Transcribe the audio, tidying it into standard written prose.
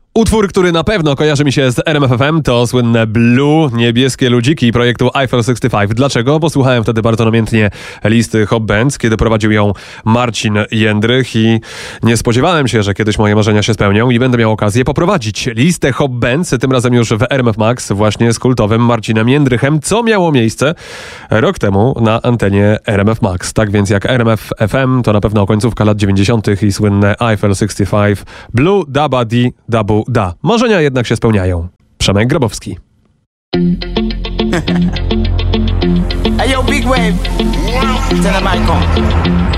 Utwór, który na pewno kojarzy mi się z RMF FM, to słynne Blue, niebieskie ludziki projektu Eiffel 65. Dlaczego? Bo słuchałem wtedy bardzo namiętnie listy Hop Bands, kiedy prowadził ją Marcin Jędrych i nie spodziewałem się, że kiedyś moje marzenia się spełnią i będę miał okazję poprowadzić listę Hop Bands, tym razem już w RMF Max, właśnie z kultowym Marcinem Jędrychem, co miało miejsce rok temu na antenie RMF Max. Tak więc jak RMF FM, to na pewno końcówka lat 90. i słynne Eiffel 65, Blue, Daba Di, Dabu Da. Marzenia jednak się spełniają. Przemek Grabowski. Hey yo, Big Wave. Tell them I come.